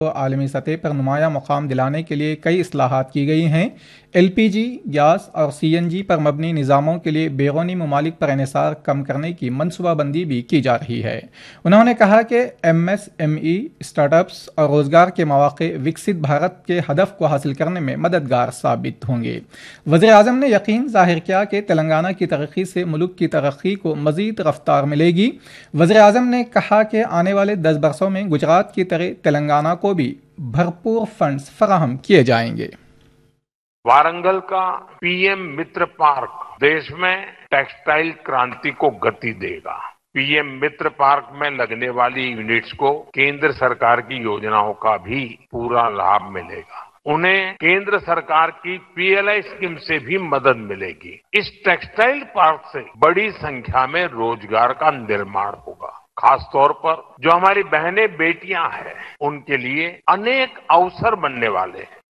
عالمی سطح پر نمایاں مقام دلانے کے لیے کئی اصلاحات کی گئی ہیں۔ LPG، گیس اور CNG پر مبنی نظاموں کے لیے بیرونی ممالک پر انحصار کم کرنے کی منصوبہ بندی بھی کی جا رہی ہے۔ انہوں نے کہا کہ MSME، اسٹارٹ اپس اور روزگار کے مواقع وکست بھارت کے ہدف کو حاصل کرنے میں مددگار ثابت ہوں گے۔ وزیر اعظم نے یقین ظاہر کیا کہ تلنگانہ کی ترقی سے ملک کی ترقی کو مزید رفتار ملے گی۔ وزیر اعظم نے کہا کہ آنے والے 10 برسوں میں گجرات کی طرح تلنگانہ کو بھی بھرپور فنڈز فراہم کیے جائیں گے۔ وارنگل کا PM متر پارک دیش میں ٹیکسٹائل کرانتی کو گتی دے گا۔ PM متر پارک میں لگنے والی یونٹس کو کیندر سرکار کی یوجناؤں کا بھی پورا لابھ ملے گا۔ انہیں کیندر سرکار کی PLI اسکیم سے بھی مدد ملے گی۔ اس ٹیکسٹائل پارک سے بڑی سنکھیا میں روزگار کا نرمان ہوگا۔ خاص طور پر جو ہماری بہنیں بیٹیاں ہیں ان کے لیے انیک اوسر بننے والے ہیں۔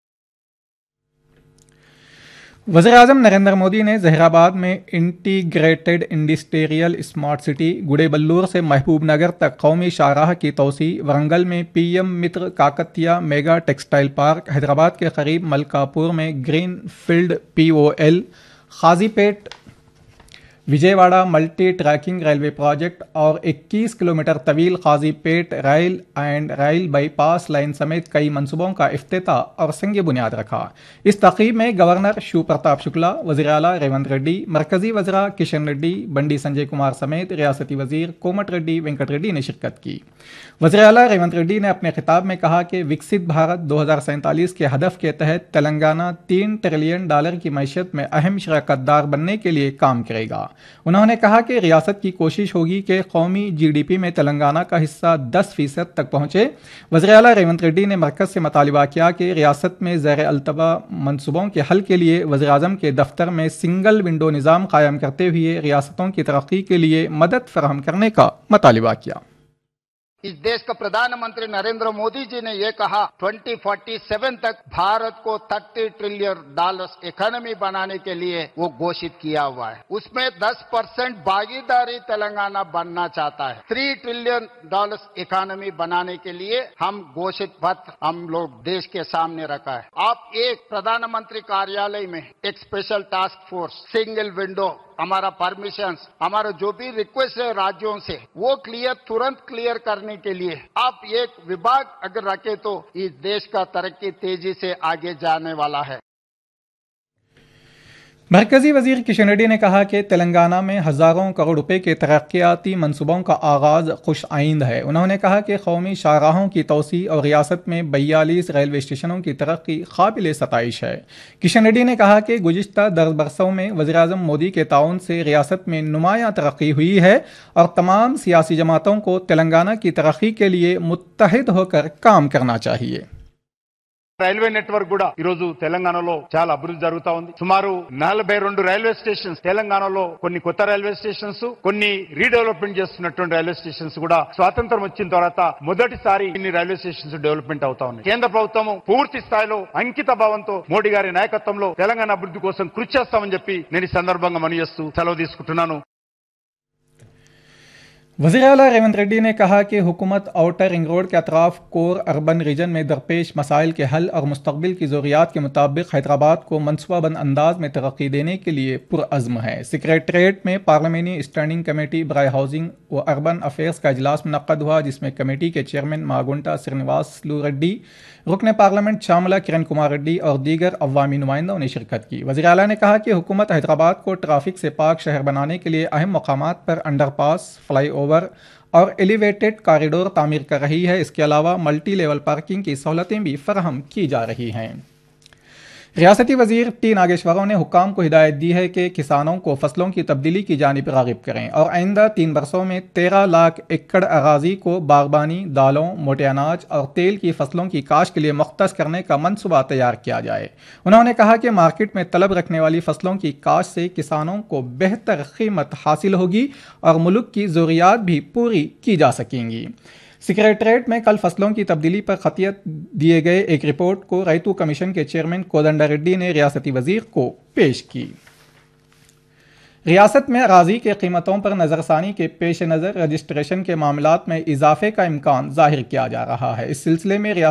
وزیر اعظم نریندر مودی نے ظہیر آباد میں انٹیگریٹڈ انڈسٹریل اسمارٹ سٹی گڈے بلور سے محبوب نگر تک قومی شاہراہ کی توسیع، ورنگل میں PM متر Kakatiya mega textile park, Hyderabad کے قریب ملکاپور میں گرین فیلڈ POL، قاضی پیٹ وجے Wada multi tracking railway project اور 21 کلومیٹر طویل قاضی پیٹ rail and rail by pass line سمیت کئی منصوبوں کا افتتاح اور سنگ بنیاد رکھا۔ اس تقریب میں گورنر شیو پرتاپ شکلا، وزیر اعلیٰ ریونت ریڈی، مرکزی وزراء کشن ریڈی، بنڈی سنجے کمار سمیت ریاستی وزیر کومٹ ریڈی وینکٹ ریڈی نے شرکت کی۔ وزیر اعلیٰ ریونت ریڈی نے اپنے خطاب میں کہا کہ وکست بھارت 2047 کے ہدف کے تحت تلنگانہ $3 ٹریلین کی معیشت میں اہم شراکت دار بننے کے لیے کام کرے گا۔ انہوں نے کہا کہ ریاست کی کوشش ہوگی کہ قومی GDP میں تلنگانہ کا حصہ 10% تک پہنچے۔ وزیر اعلیٰ ریونت ریڈی نے مرکز سے مطالبہ کیا کہ ریاست میں زیر التوا منصوبوں کے حل کے لیے وزیر اعظم کے دفتر میں سنگل ونڈو نظام قائم کرتے ہوئے ریاستوں کی ترقی کے لیے مدد فراہم کرنے کا مطالبہ کیا۔ اس دیش کا پردھان منتری نریندر مودی جی نے یہ کہا 2047 تک بھارت کو $30 ٹریلین اکانومی بنانے کے لیے وہ گھوشت کیا ہوا ہے۔ اس میں 10% بھاگیداری تلنگانہ بننا چاہتا ہے۔ $3 ٹریلین اکانومی بنانے کے لیے ہم گھوشت پتر ہم لوگ دیش کے سامنے رکھا ہے۔ آپ ایک پردھان منتری کاریالے میں ایک special task force, single window, ہمارا پرمیشنز، ہمارا جو بھی ریکویسٹ ہے راجیوں سے وہ ترنت کلیئر کرنے کے لیے آپ ایک وبھاگ اگر رکھے تو اس دیش کا ترقی تیزی سے آگے جانے والا ہے۔ مرکزی وزیر کشن ریڈی نے کہا کہ تلنگانہ میں ہزاروں کروڑ روپے کے ترقیاتی منصوبوں کا آغاز خوش آئند ہے۔ انہوں نے کہا کہ قومی شاہراہوں کی توسیع اور ریاست میں 42 ریلوے اسٹیشنوں کی ترقی قابل ستائش ہے۔ کشن ریڈی نے کہا کہ گزشتہ 10 برسوں میں وزیر اعظم مودی کے تعاون سے ریاست میں نمایاں ترقی ہوئی ہے اور تمام سیاسی جماعتوں کو تلنگانہ کی ترقی کے لیے متحد ہو کر کام کرنا چاہیے۔ రైల్వే నెట్వర్క్ కూడా ఈ రోజు తెలంగాణలో చాలా అభివృద్ధి జరుగుతా ఉంది। సుమారు 42 రైల్వే స్టేషన్స్ తెలంగాణలో, కొన్ని కొత్త రైల్వే స్టేషన్స్, కొన్ని రీడెవలప్మెంట్ చేస్తున్నటువంటి రైల్వే స్టేషన్స్ కూడా స్వాతంత్రం వచ్చిన తర్వాత మొదటిసారి ఇన్ని రైల్వే స్టేషన్స్ డెవలప్మెంట్ అవుతా ఉన్నాయి। కేంద్ర ప్రభుత్వం పూర్తి స్థాయిలో అంకిత భావంతో మోడీ గారి నాయకత్వంలో తెలంగాణ అభివృద్ధి కోసం కృషి చేస్తామని చెప్పి నేను ఈ సందర్భంగా మనవి చేస్తూ సెలవు తీసుకుంటున్నాను। وزیر اعلیٰ ریونت ریڈی نے کہا کہ حکومت آؤٹر رنگ روڈ کے اطراف کور اربن ریجن میں درپیش مسائل کے حل اور مستقبل کی ضروریات کے مطابق حیدرآباد کو منصوبہ بند انداز میں ترقی دینے کے لیے پرعزم ہے۔ سکریٹریٹ میں پارلیمانی اسٹینڈنگ کمیٹی برائے ہاؤسنگ و اربن افیئرز کا اجلاس منعقد ہوا، جس میں کمیٹی کے چیئرمین ماگنٹا سرینواسلو ریڈی، رکن پارلیمنٹ شاملہ کرن کمار ریڈی اور دیگر عوامی نمائندوں نے شرکت کی۔ وزیر اعلیٰ نے کہا کہ حکومت حیدرآباد کو ٹریفک سے پاک شہر بنانے کے لیے اہم مقامات پر انڈر پاس، فلائی اوور اور ایلیویٹڈ کاریڈور تعمیر کر رہی ہے۔ اس کے علاوہ ملٹی لیول پارکنگ کی سہولتیں بھی فراہم کی جا رہی ہیں۔ ریاستی وزیر ٹی ناگیشورو نے حکام کو ہدایت دی ہے کہ کسانوں کو فصلوں کی تبدیلی کی جانب راغب کریں اور آئندہ 3 برسوں میں 13 لاکھ ایکڑ اراضی کو باغبانی، دالوں، موٹے اناج اور تیل کی فصلوں کی کاشت کے لیے مختص کرنے کا منصوبہ تیار کیا جائے۔ انہوں نے کہا کہ مارکیٹ میں طلب رکھنے والی فصلوں کی کاشت سے کسانوں کو بہتر قیمت حاصل ہوگی اور ملک کی ضروریات بھی پوری کی جا سکیں گی۔ سکریٹریٹ میں کل فصلوں کی تبدیلی پر خطیت دیے گئے ایک رپورٹ کو ریتو کمیشن کے چیئرمین کودنڈا ریڈی نے ریاستی وزیر کو پیش کی۔ ریاست میں اراضی کی قیمتوں پر نظر ثانی کے پیش نظر رجسٹریشن کے معاملات میں اضافے کا امکان ظاہر کیا جا رہا ہے۔ اس سلسلے میں